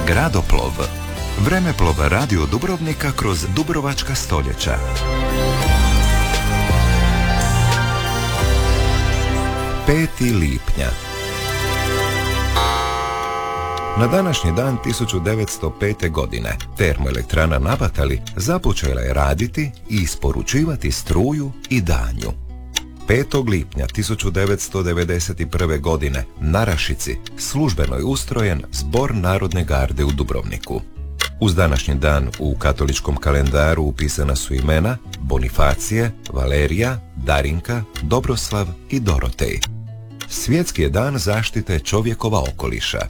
Gradoplov. Vremeplov radio Dubrovnika kroz dubrovačka stoljeća. Peti lipnja. Na današnji dan 1905. godine termoelektrana na Batali započela je raditi i isporučivati struju i danju. 5. lipnja 1991. godine na Rašici službeno je ustrojen Zbor Narodne garde u Dubrovniku. Uz današnji dan u katoličkom kalendaru upisana su imena Bonifacije, Valerija, Darinka, Dobroslav i Dorotej. Svjetski je dan zaštite čovjekova okoliša.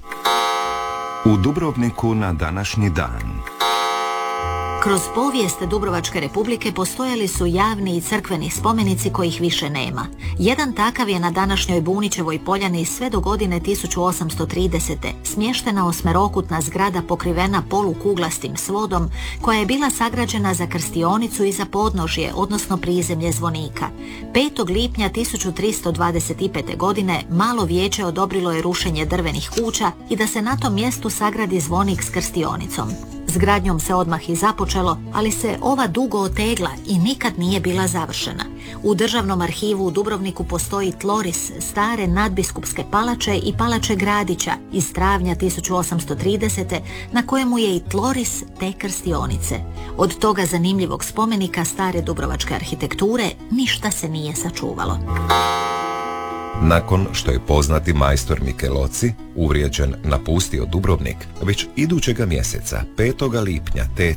U Dubrovniku na današnji dan. Kroz povijest Dubrovačke republike postojali su javni i crkveni spomenici kojih više nema. Jedan takav je na današnjoj Bunićevoj poljani sve do godine 1830. smještena osmerokutna zgrada pokrivena polukuglastim svodom koja je bila sagrađena za krstionicu i za podnožje, odnosno prizemlje zvonika. 5. lipnja 1325. godine malo vijeće odobrilo je rušenje drvenih kuća i da se na tom mjestu sagradi zvonik s krstionicom. S gradnjom se odmah i započelo, ali se ova dugo otegla i nikad nije bila završena. U Državnom arhivu u Dubrovniku postoji tloris stare nadbiskupske palače i palače Gradića iz travnja 1830. na kojemu je i tloris te krstionice. Od toga zanimljivog spomenika stare dubrovačke arhitekture ništa se nije sačuvalo. Nakon što je poznati majstor Mikeloci, uvrijeđen, napustio Dubrovnik, već idućega mjeseca, 5. lipnja te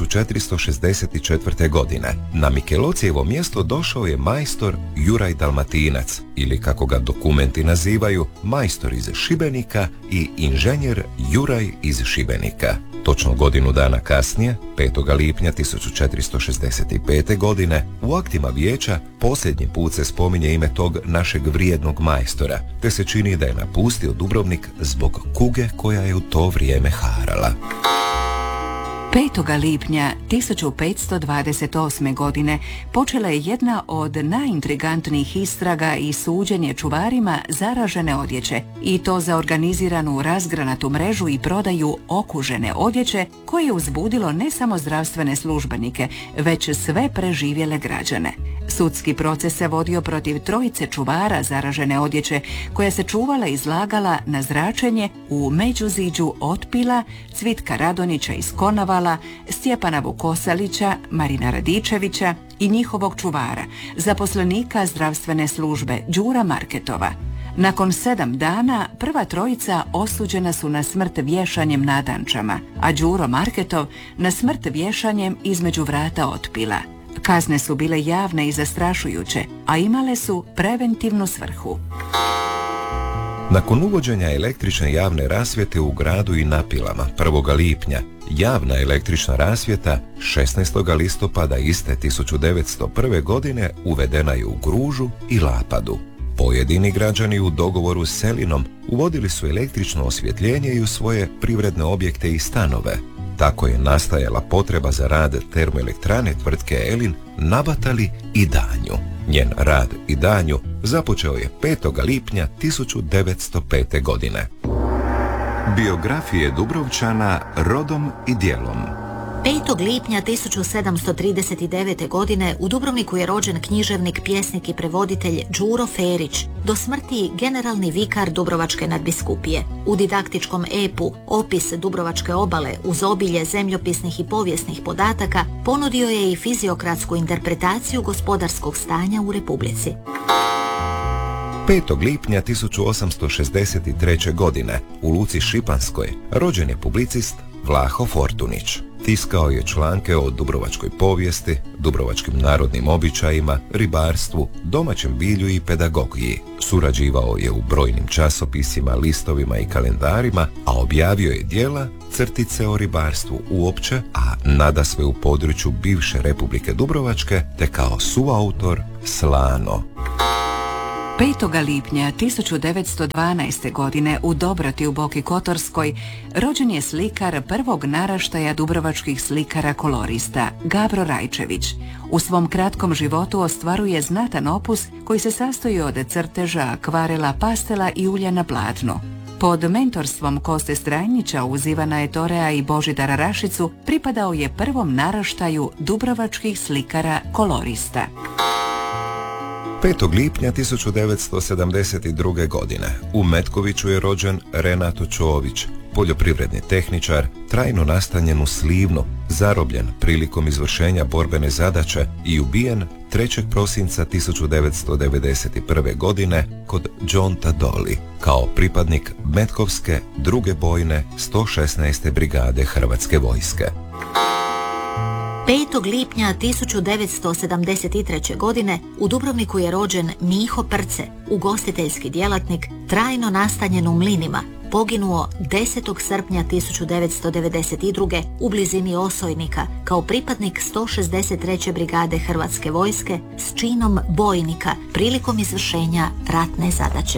1464. godine, na Mikelocijevo mjesto došao je majstor Juraj Dalmatinac, ili kako ga dokumenti nazivaju, majstor iz Šibenika i inženjer Juraj iz Šibenika. Točno godinu dana kasnije, 5. lipnja 1465. godine, u aktima vijeća posljednji put se spominje ime tog našeg vrijednog majstora, te se čini da je napustio Dubrovnik zbog kuge koja je u to vrijeme harala. 5. lipnja 1528. godine počela je jedna od najintrigantnijih istraga i suđenje čuvarima zaražene odjeće, i to za organiziranu razgranatu mrežu i prodaju okužene odjeće koje je uzbudilo ne samo zdravstvene službenike, već sve preživjele građane. Sudski proces se vodio protiv trojice čuvara zaražene odjeće koja se čuvala i izlagala na zračenje u Međuziđu Otpila, Cvitka Radonjića iz Konavala, Stjepana Vukosalića, Marina Radičevića i njihovog čuvara, zaposlenika zdravstvene službe Đura Marketova. Nakon 7 dana prva trojica osuđena su na smrt vješanjem na Dančama, a Đuro Marketov na smrt vješanjem između vrata Otpila. Kazne su bile javne i zastrašujuće, a imale su preventivnu svrhu. Nakon uvođenja električne javne rasvjete u gradu i Napilama 1. lipnja, javna električna rasvjeta 16. listopada iste 1901. godine uvedena je u Gružu i Lapadu. Pojedini građani u dogovoru s Selinom uvodili su električno osvjetljenje i u svoje privredne objekte i stanove. Tako je nastajala potreba za rad termoelektrane tvrtke Elin na Batali i danju. Njen rad i danju započeo je 5. lipnja 1905. godine. Biografije Dubrovčana rodom i djelom. 5. lipnja 1739. godine u Dubrovniku je rođen književnik, pjesnik i prevoditelj Đuro Ferić, do smrti generalni vikar Dubrovačke nadbiskupije. U didaktičkom epu Opis Dubrovačke obale uz obilje zemljopisnih i povijesnih podataka ponudio je i fiziokratsku interpretaciju gospodarskog stanja u Republici. 5. lipnja 1863. godine u Luci Šipanskoj rođen je publicist Vlaho Fortunić. Tiskao je članke o dubrovačkoj povijesti, dubrovačkim narodnim običajima, ribarstvu, domaćem bilju i pedagogiji. Surađivao je u brojnim časopisima, listovima i kalendarima, a objavio je djela, crtice o ribarstvu uopće, a nadasve u području bivše Republike Dubrovačke, te kao suautor Slano. 5. lipnja 1912. godine u Dobroti u Boki Kotorskoj rođen je slikar prvog naraštaja dubrovačkih slikara kolorista, Gabro Rajčević. U svom kratkom životu ostvaruje znatan opus koji se sastoji od crteža, akvarela, pastela i ulja na platnu. Pod mentorstvom Koste Strajnića uz Ivana Etorea i Božidara Rašicu pripadao je prvom naraštaju dubrovačkih slikara kolorista. 5. lipnja 1972. godine u Metkoviću je rođen Renato Čović, poljoprivredni tehničar, trajno nastanjen u Slivnu, zarobljen prilikom izvršenja borbene zadaće i ubijen 3. prosinca 1991. godine kod Džonta Doli kao pripadnik Metkovske 2. bojne 116. brigade Hrvatske vojske. 5. lipnja 1973. godine u Dubrovniku je rođen Miho Prce, ugostiteljski djelatnik, trajno nastanjen u Mlinima, poginuo 10. srpnja 1992. u blizini Osojnika kao pripadnik 163. brigade Hrvatske vojske s činom bojnika prilikom izvršenja ratne zadaće.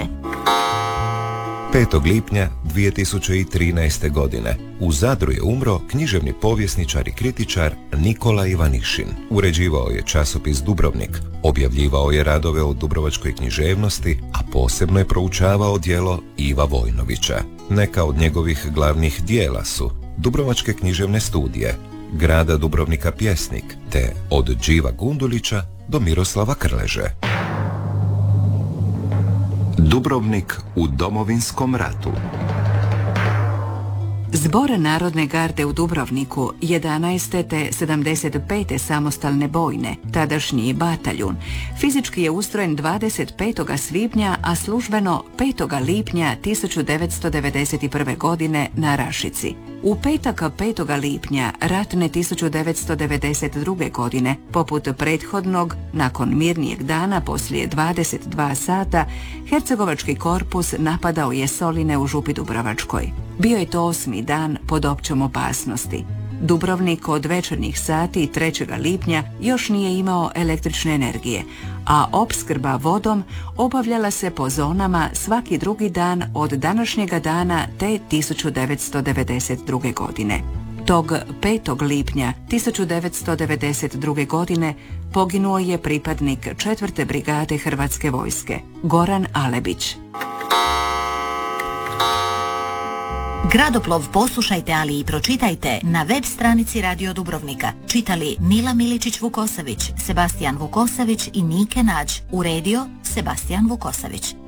5. lipnja 2013. godine u Zadru je umro književni povjesničar i kritičar Nikola Ivanišin. Uređivao je časopis Dubrovnik, objavljivao je radove o dubrovačkoj književnosti, a posebno je proučavao djelo Iva Vojnovića. Neka od njegovih glavnih dijela su Dubrovačke književne studije, Grada Dubrovnika pjesnik, te Od Dživa Gundulića do Miroslava Krleže. Dubrovnik u Domovinskom ratu. Zbor Narodne garde u Dubrovniku 11. te 75. samostalne bojne, tadašnji bataljun, fizički je ustrojen 25. svibnja, a službeno 5. lipnja 1991. godine na Rašici. U petak 5. lipnja ratne 1992. godine, poput prethodnog, nakon mirnijeg dana poslije 22 sata, hercegovački korpus napadao je Soline u Župi Dubrovačkoj. Bio je to 8. dan pod općom opasnosti. Dubrovnik od večernjih sati 3. lipnja još nije imao električne energije, a opskrba vodom obavljala se po zonama svaki drugi dan od današnjega dana te 1992. godine. Tog 5. lipnja 1992. godine poginuo je pripadnik 4. brigade Hrvatske vojske, Goran Alebić. Gradoplov poslušajte, ali i pročitajte na web stranici Radio Dubrovnika. Čitali Nila Miličić-Vukosavić, Sebastijan Vukosavić i Nike Nađ. Uredio Sebastijan Vukosavić.